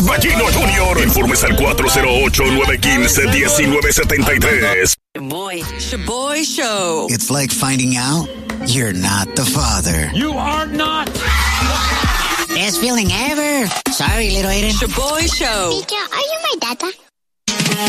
Torbellino Jr. Informes al 408-915-1973. Shaboy Show. It's like finding out you're not the father. You are not. Best feeling ever. Sorry, little Aiden. Shaboy Show. Teacher, are you my data?